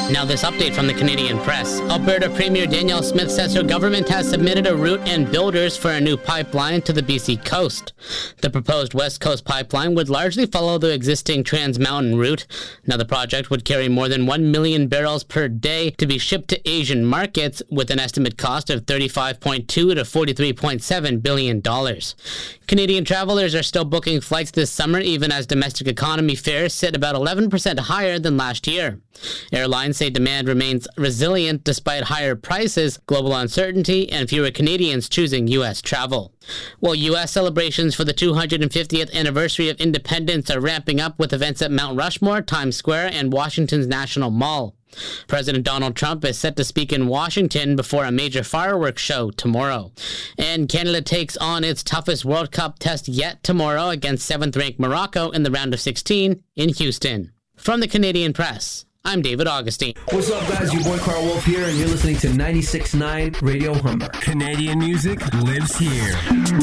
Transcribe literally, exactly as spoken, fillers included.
Now this update from the Canadian Press. Alberta Premier Danielle Smith says her government has submitted a route and builders for a new pipeline to the B C coast. The proposed West Coast pipeline would largely follow the existing Trans Mountain route. Now the project would carry more than one million barrels per day to be shipped to Asian markets with an estimate cost of thirty-five point two to forty-three point seven billion dollars. Canadian travelers are still booking flights this summer even as domestic economy fares sit about eleven percent higher than last year. Airlines say demand remains resilient despite higher prices, global uncertainty, and fewer Canadians choosing U S travel. While U S celebrations for the two hundred fiftieth anniversary of independence are ramping up with events at Mount Rushmore, Times Square, and Washington's National Mall. President Donald Trump is set to speak in Washington before a major fireworks show tomorrow. And Canada takes on its toughest World Cup test yet tomorrow against seventh-ranked Morocco in the round of sixteen in Houston. From the Canadian Press, I'm David Augustine. What's up, guys? Your boy Carl Wolf here, and you're listening to ninety-six point nine Radio Humber. Canadian music lives here.